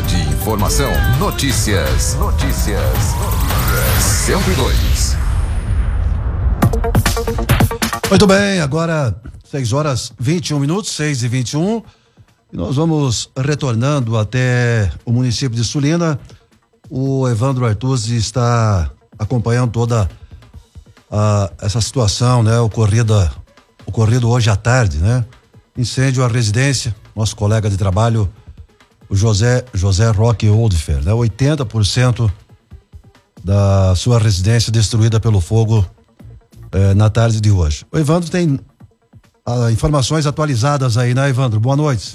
Qualidade e informação. Notícias. 102. Muito bem, agora 6h21, 6h21. E nós vamos retornando até o município de Sulina. O Evandro Artuzzi está acompanhando toda essa situação, né? Ocorrido hoje à tarde, né? Incêndio à residência, nosso colega de trabalho, o José Roque Oldfer, né? 80% da sua residência destruída pelo fogo na tarde de hoje. O Evandro tem informações atualizadas aí, né, Evandro? Boa noite.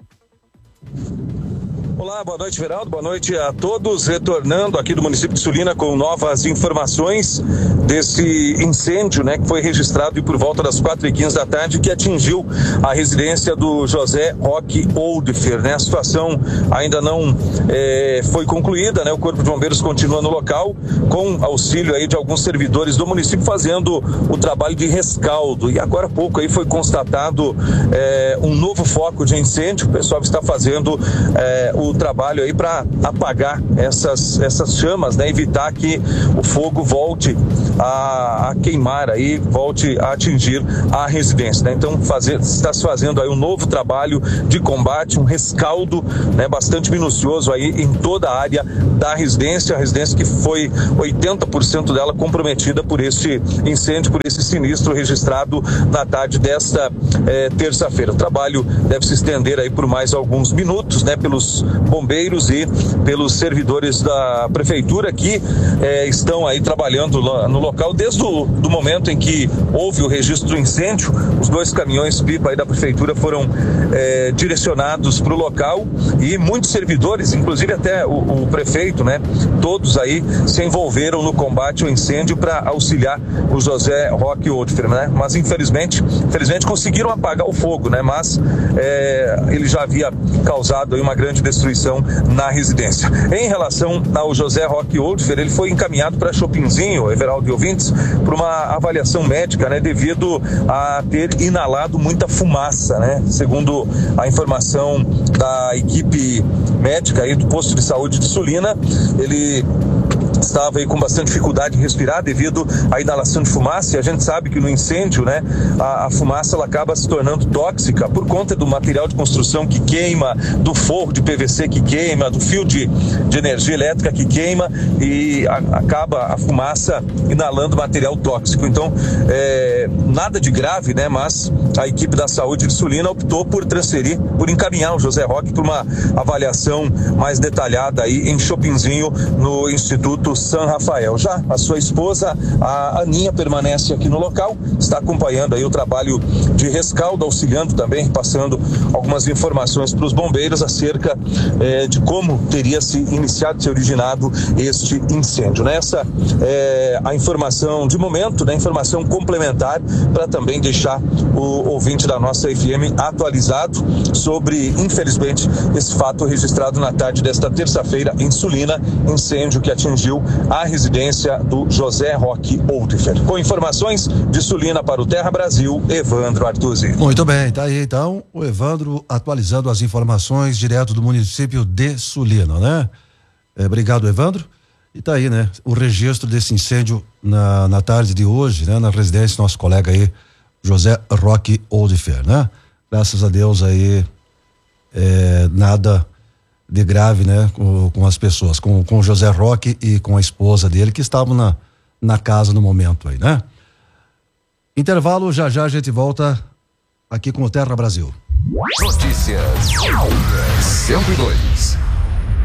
Olá, boa noite, Veraldo, boa noite a todos, retornando aqui do município de Sulina com novas informações desse incêndio, né, que foi registrado por volta das 4h15 da tarde, que atingiu a residência do José Roque Oldfer, né? A situação ainda não foi concluída, né? O Corpo de Bombeiros continua no local, com auxílio aí de alguns servidores do município, fazendo o trabalho de rescaldo, e agora há pouco aí foi constatado um novo foco de incêndio. O pessoal está fazendo o trabalho aí para apagar essas chamas, né? Evitar que o fogo volte a queimar aí, volte a atingir a residência, né? Então está se fazendo aí um novo trabalho de combate, um rescaldo, né? Bastante minucioso aí em toda a área da residência, a residência que foi 80% dela comprometida por este incêndio, por esse sinistro registrado na tarde desta terça-feira. O trabalho deve se estender aí por mais alguns minutos, né? Pelos bombeiros e pelos servidores da prefeitura que estão aí trabalhando no local desde o momento em que houve o registro do incêndio. Os 2 caminhões pipa aí da prefeitura foram direcionados para o local, e muitos servidores, inclusive até o prefeito, né? Todos aí se envolveram no combate ao incêndio para auxiliar o José Roque Oldfer, né? Mas infelizmente conseguiram apagar o fogo, né? Mas ele já havia causado aí uma grande destruição na residência. Em relação ao José Roque Oldfer, ele foi encaminhado para Chopinzinho, Everaldo e ouvintes, para uma avaliação médica, né? Devido a ter inalado muita fumaça, né? Segundo a informação da equipe médica aí do posto de saúde de Sulina, ele estava aí com bastante dificuldade em respirar devido à inalação de fumaça, e a gente sabe que no incêndio, né, a fumaça ela acaba se tornando tóxica por conta do material de construção que queima, do forro de PVC que queima, do fio de energia elétrica que queima, e acaba a fumaça inalando material tóxico. Então, nada de grave, né, mas a equipe da saúde de Sulina optou por encaminhar o José Roque para uma avaliação mais detalhada aí em Chopinzinho, no Instituto San Rafael. Já a sua esposa, a Aninha, permanece aqui no local, está acompanhando aí o trabalho de rescaldo, auxiliando também, passando algumas informações para os bombeiros acerca de como teria se originado este incêndio. Nessa a informação de momento, né, informação complementar para também deixar o ouvinte da nossa FM atualizado sobre, infelizmente, esse fato registrado na tarde desta terça-feira em Sulina, incêndio que atingiu a residência do José Roque Oldfer. Com informações de Sulina para o Terra Brasil, Evandro Artuzzi. Muito bem, tá aí então o Evandro atualizando as informações direto do município de Sulina, né? Obrigado, Evandro. E tá aí, né? O registro desse incêndio na tarde de hoje, né? Na residência do nosso colega aí, José Roque Oldfer, né? Graças a Deus aí, nada de grave, né? Com as pessoas, com o José Roque e com a esposa dele, que estavam na casa no momento aí, né? Intervalo, já a gente volta aqui com o Terra Brasil. Notícias 102.